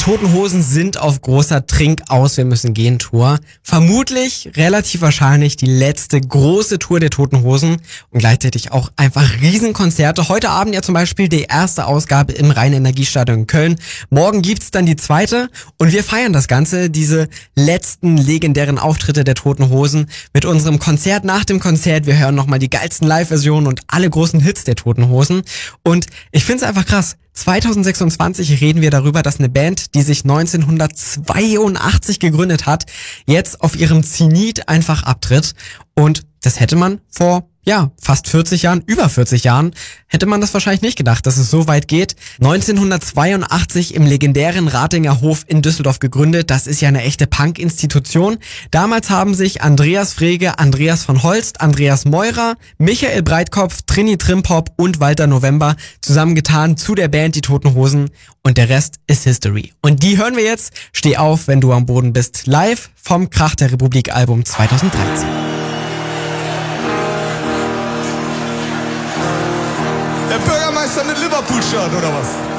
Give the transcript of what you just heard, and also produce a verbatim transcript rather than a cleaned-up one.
Toten Hosen sind auf großer Trink-aus-wir-müssen-gehen-Tour. Vermutlich, relativ wahrscheinlich die letzte große Tour der Toten Hosen und gleichzeitig auch einfach Riesenkonzerte. Heute Abend ja zum Beispiel die erste Ausgabe im Rhein-Energiestadion in Köln. Morgen gibt's dann die zweite und wir feiern das Ganze, diese letzten legendären Auftritte der Toten Hosen mit unserem Konzert nach dem Konzert. Wir hören nochmal die geilsten Live-Versionen und alle großen Hits der Toten Hosen. Und ich find's einfach krass. zwanzig sechsundzwanzig reden wir darüber, dass eine Band, die sich neunzehnhundertzweiundachtzig gegründet hat, jetzt auf ihrem Zenit einfach abtritt. Und das hätte man vor, ja, fast vierzig Jahren, über vierzig Jahren, hätte man das wahrscheinlich nicht gedacht, dass es so weit geht. neunzehnhundertzweiundachtzig im legendären Ratinger Hof in Düsseldorf gegründet. Das ist ja eine echte Punk-Institution. Damals haben sich Andreas Frege, Andreas von Holst, Andreas Meurer, Michael Breitkopf, Trini Trimpop und Walter November zusammengetan zu der Band Die Toten Hosen. Und der Rest ist History. Und die hören wir jetzt. Steh auf, wenn du am Boden bist. Live vom Krach der Republik Album zweitausenddreizehn. Der Bürgermeister mit Liverpool-Shirt, oder was?